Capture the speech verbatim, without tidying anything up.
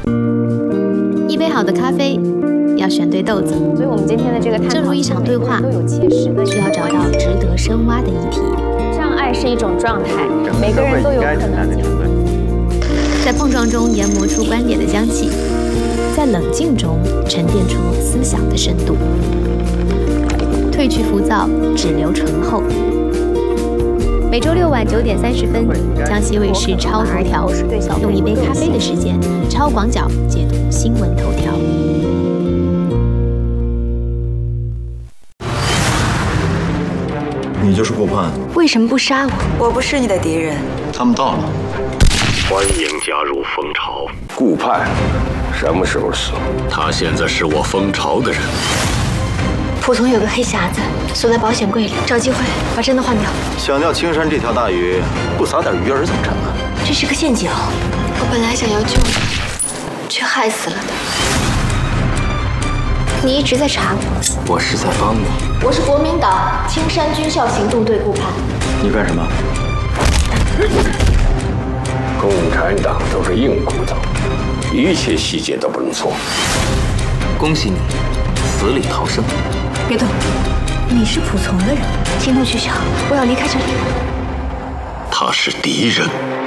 一杯好的咖啡要选对豆子， 所以我们今天的这个探讨， 正如一场对话， 都有切实的需要找到值得深挖的议题。 障碍是一种状态，每个人都有可能在碰撞中研磨出观点的香气，在冷静中沉淀出思想的深度。褪去浮躁，只留醇厚。每周六晚九点三十分，江西卫视超头条，用一杯咖啡的时间，超广角解读新闻头条。 你就是顾盼， 为什么不杀我？ 我不是你的敌人。 他们到了。 欢迎加入蜂巢。 顾盼什么时候死？ 他现在是我蜂巢的人。 蒲总有个黑匣子，锁在保险柜里，找机会把真的换掉。 想钓青山这条大鱼，不撒点鱼饵怎么成啊？ 这是个陷阱。我本来想要救他，却害死了他。你一直在查我， 我是在帮你。 我是国民党青山军校行动队顾盼。 你干什么？ 共产党都是硬骨头，一切细节都不能错。 恭喜你，死里逃生。 别动，你是仆从的人。行动取消，我要离开这里。 他是敌人。